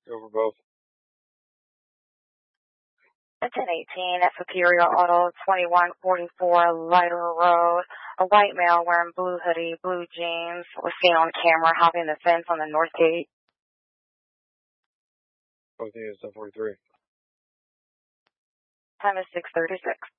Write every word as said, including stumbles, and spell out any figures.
Go for both. It's ten eighteen at Superior Auto, twenty-one forty-four Lighter Road. A white male wearing blue hoodie, blue jeans was seen on camera hopping the fence on the north gate. Both units, ten forty-three. Time is six thirty-six.